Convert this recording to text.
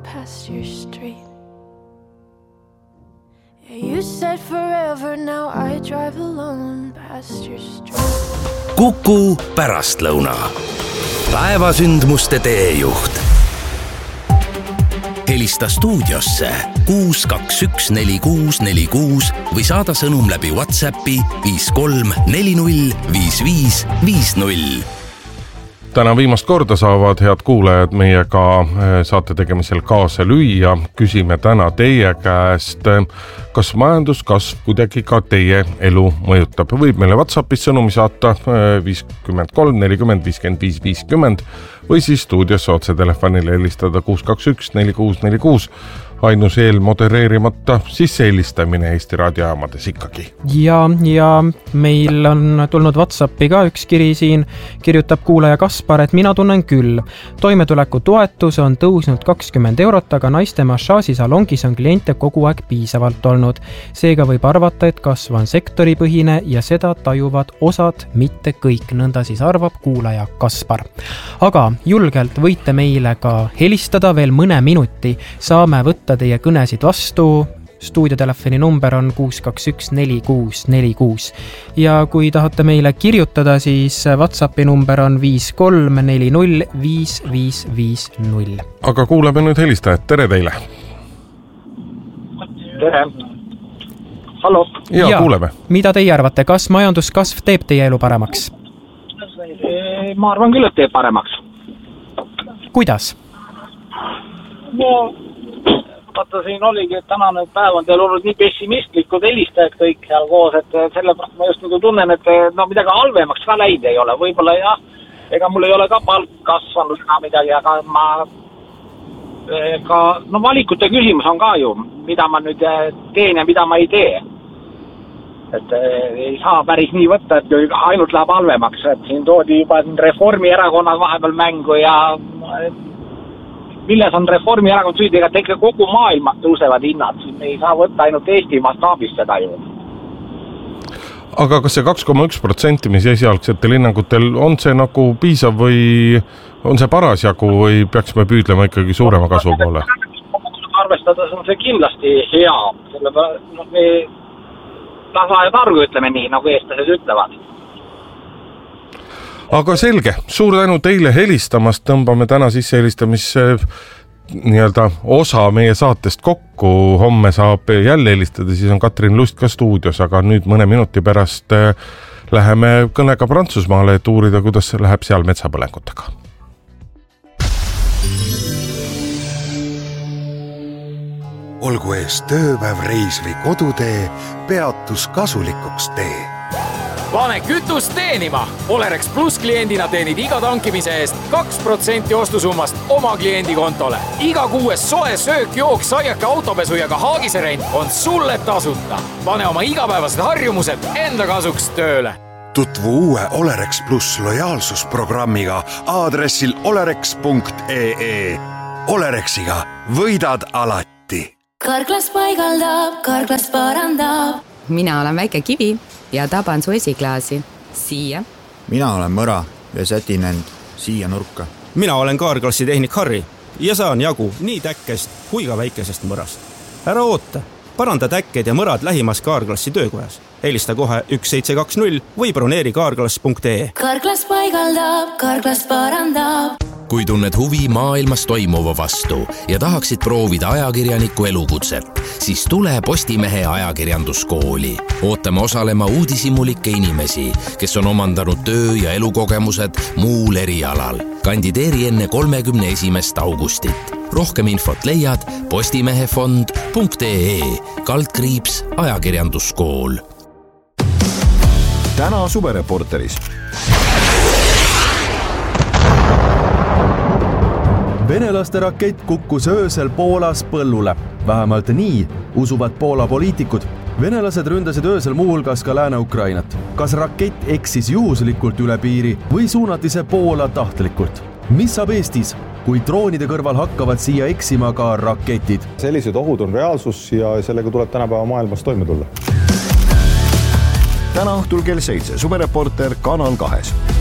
past your street. Yeah, you said forever, now I drive alone past your street. Kuku pärastlõuna. Päevasündmuste teejuht. Helista stuudiosse 6214646 või saada sõnum läbi WhatsAppi 53405550. Täna viimast korda saavad head kuulajad meiega saate tegemisel kaasa lüüa. Küsime täna teie käest, kas majanduskasv kuidagi ka teie elu mõjutab. Võib meile WhatsAppis sõnumi saata 53 40 55 50 või siis stuudiosse otsetelefonile helistada 6214646. Ainus eelmodereerimata sisse helistamine Eesti raadiojaamades ikkagi. Ja meil on tulnud WhatsAppi ka üks kiri siin, kirjutab kuulaja Kaspar, et mina tunnen küll. Toimetuleku toetus on tõusnud 20 €, aga naiste massaažisalongis on kliente kogu aeg piisavalt olnud. Seega võib arvata, et kasv on sektoripõhine ja seda tajuvad osad, mitte kõik, nõnda siis arvab kuulaja Kaspar. Aga julgelt võite meile ka helistada veel mõne minuti, saame võtta teie kõnesid vastu. Stuudiotelefoni number on 6214646 ja kui tahate meile kirjutada, siis WhatsAppi number on 53405550. Aga kuuleme nüüd helistajat. Tere teile! Tere! Hallo! Ja, kuuleme. Mida teie arvate, kas majanduskasv teeb teie elu paremaks? Ma arvan küll, et teeb paremaks. Kuidas? No, vaata siin oligi, et tänane päev on teil olnud nii pessimistlikud helistajad kõik seal koos, et sellepärast ma just nagu tunnen, et no midagi halvemaks ka läinud ei ole. Võib-olla jah, ega mul ei ole ka palk kasvanud ka midagi, aga no valikute küsimus on ka ju, mida ma nüüd teen ja mida ma ei tee. Et ei saa päris nii võtta, et ainult läheb halvemaks, et siin toodi juba Reformierakonna vahepeal mängu ja milles on Reformierakond süüdi, ega tekle kogu maailma tõusevad hinnad. Siin ei saa võtta ainult Eesti mastaabis seda ju. Aga kas see 2,1%, mis esialgsetel hinnangutel, on see nagu piisav või on see parasjagu või peaksime püüdlema ikkagi suurema kasvu poole? Arvestades on see kindlasti hea. Me tasa ja targu ütleme nii, nagu eestlased ütlevad. Aga selge, suur tänu teile helistamast, tõmbame täna sisse helistamisse nii-öelda osa meie saatest kokku, homme saab jälle helistada, siis on Katrin Lust ka stuudios, aga nüüd mõne minuti pärast läheme kõnega Prantsusmaale, et uurida, kuidas läheb seal metsapõlengutega. Olgu ees tööpäev, reis või kodutee, peatus kasulikuks tee. Pane kütust teenima! Olerex Plus kliendina teenid iga tankimise eest 2% ostusummast oma kliendi kontole. Iga kuues soe söök, jook, saiake, autopesu ja ka haagiserent on sulle tasuta. Pane oma igapäevased harjumused enda kasuks tööle. Tutvu uue Olerex Plus lojaalsusprogrammiga aadressil olerex.ee. Olerexiga võidad alati. Karklas paigaldab, karklas parandab. Mina olen väike kivi ja taban su esiklaasi. Siia. Mina olen mõra ja sätin end siia nurka. Mina olen Kaarklassi tehnik Harri ja saan jagu nii täkkest kui ka väikesest mõrast. Ära oota, paranda täkked ja mõrad lähimas Kaarklassi töökojas. Helista kohe 1720 või broneeri kaarklass.ee. Karklas paigaldab, karklas parandab. Kui tunned huvi maailmas toimuva vastu ja tahaksid proovida ajakirjaniku elukutset, siis tule Postimehe ajakirjanduskooli. Ootame osalema uudishimulikke inimesi, kes on omandanud töö- ja elukogemused muul erialal. Kandideeri enne 31. augustit. Rohkem infot leiad postimehefond.ee/ajakirjanduskool. Täna Suvereporteris. Venelaste rakett kukkus öösel Poolas põllule. Vähemalt nii usuvad Poola poliitikud. Venelased ründasid öösel muuhulgas ka Lääne-Ukrainat. Kas rakett eksis juhuslikult üle piiri või suunati see Poola tahtlikult? Mis saab Eestis, kui droonide kõrval hakkavad siia eksima ka raketid? Sellised ohud on reaalsus ja sellega tuleb tänapäeva maailmas toime tulla. Täna õhtul kell 7 Suvereporter Kanal 2.